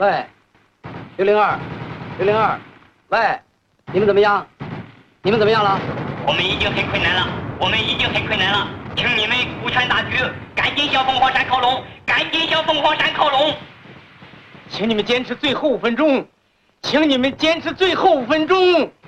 喂，602，喂，你们怎么样？你们怎么样了？ 我们已经很困难了，请你们顾全大局，赶紧向凤凰山靠拢， 请你们坚持最后5分钟，请你们坚持最后5分钟。